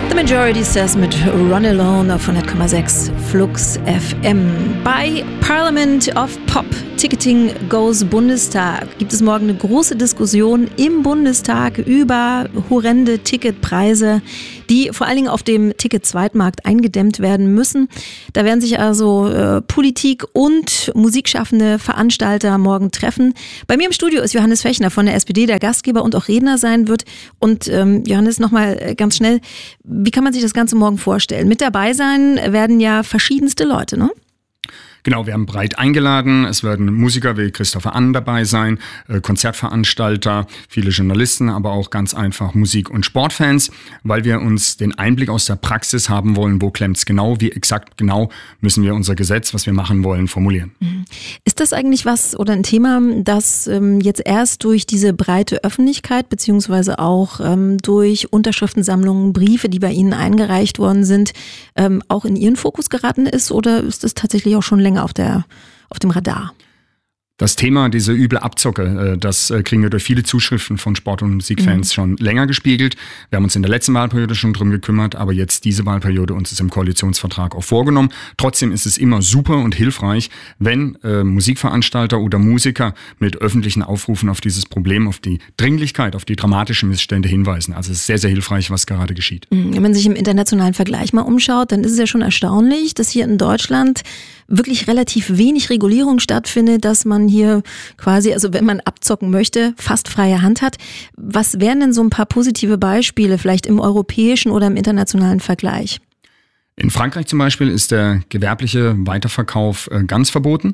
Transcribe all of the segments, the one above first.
The Majority Says mit Run Alone auf 100,6 Flux FM. Bei Parliament of Pop, Ticketing Goes Bundestag, gibt es morgen eine große Diskussion im Bundestag über horrende Ticketpreise, die vor allen Dingen auf dem Ticket-Zweitmarkt eingedämmt werden müssen. Da werden sich also Politik und musikschaffende Veranstalter morgen treffen. Bei mir im Studio ist Johannes Fechner von der SPD, der Gastgeber und auch Redner sein wird. Und Johannes, nochmal ganz schnell, wie kann man sich das Ganze morgen vorstellen? Mit dabei sein werden ja verschiedenste Leute, ne? Genau, wir haben breit eingeladen. Es werden Musiker wie Christopher Ann dabei sein, Konzertveranstalter, viele Journalisten, aber auch ganz einfach Musik- und Sportfans, weil wir uns den Einblick aus der Praxis haben wollen, wo klemmt's genau, wie exakt genau müssen wir unser Gesetz, was wir machen wollen, formulieren. Ist das eigentlich was oder ein Thema, das jetzt erst durch diese breite Öffentlichkeit beziehungsweise auch durch Unterschriftensammlungen, Briefe, die bei Ihnen eingereicht worden sind, auch in Ihren Fokus geraten ist, oder ist das tatsächlich auch schon länger auf dem Radar? Das Thema, diese üble Abzocke, das kriegen wir durch viele Zuschriften von Sport- und Musikfans schon länger gespiegelt. Wir haben uns in der letzten Wahlperiode schon drum gekümmert, aber jetzt diese Wahlperiode uns ist im Koalitionsvertrag auch vorgenommen. Trotzdem ist es immer super und hilfreich, wenn Musikveranstalter oder Musiker mit öffentlichen Aufrufen auf dieses Problem, auf die Dringlichkeit, auf die dramatischen Missstände hinweisen. Also es ist sehr, sehr hilfreich, was gerade geschieht. Wenn man sich im internationalen Vergleich mal umschaut, dann ist es ja schon erstaunlich, dass hier in Deutschland wirklich relativ wenig Regulierung stattfindet, dass man hier quasi, also wenn man abzocken möchte, fast freie Hand hat. Was wären denn so ein paar positive Beispiele, vielleicht im europäischen oder im internationalen Vergleich? In Frankreich zum Beispiel ist der gewerbliche Weiterverkauf ganz verboten.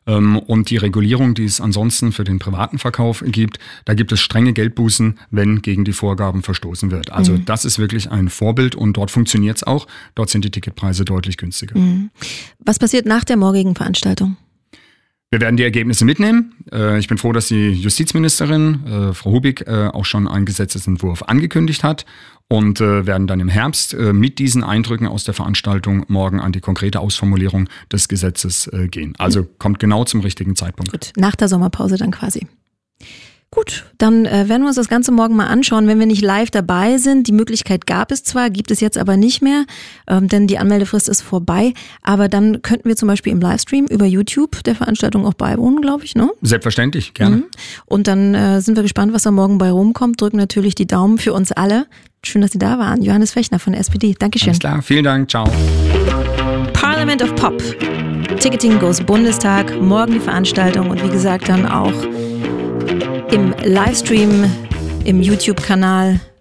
Und die Regulierung, die es ansonsten für den privaten Verkauf gibt, da gibt es strenge Geldbußen, wenn gegen die Vorgaben verstoßen wird. Also das ist wirklich ein Vorbild und dort funktioniert es auch. Dort sind die Ticketpreise deutlich günstiger. Was passiert nach der morgigen Veranstaltung? Wir werden die Ergebnisse mitnehmen. Ich bin froh, dass die Justizministerin, Frau Hubig, auch schon einen Gesetzesentwurf angekündigt hat und werden dann im Herbst mit diesen Eindrücken aus der Veranstaltung morgen an die konkrete Ausformulierung des Gesetzes gehen. Also kommt genau zum richtigen Zeitpunkt. Gut, nach der Sommerpause dann quasi. Gut, dann werden wir uns das Ganze morgen mal anschauen, wenn wir nicht live dabei sind. Die Möglichkeit gab es zwar, gibt es jetzt aber nicht mehr, denn die Anmeldefrist ist vorbei. Aber dann könnten wir zum Beispiel im Livestream über YouTube der Veranstaltung auch beiwohnen, glaube ich, ne? Selbstverständlich, gerne. Und dann sind wir gespannt, was da morgen bei rumkommt. Drücken natürlich die Daumen für uns alle. Schön, dass Sie da waren. Johannes Fechner von der SPD. Dankeschön. Alles klar, vielen Dank, ciao. Parliament of Pop. Ticketing Goes Bundestag. Morgen die Veranstaltung und wie gesagt dann auch im Livestream, im YouTube-Kanal